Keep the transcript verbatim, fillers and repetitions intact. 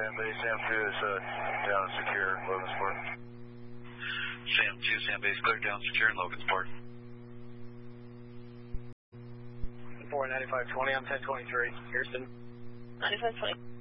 Sam Base, Sam two is uh, down secure, Logansport. Sam two, Sam Base, clear down secure in Logansport. four ninety-five twenty, I'm ten twenty-three, Houston. ninety-five twenty.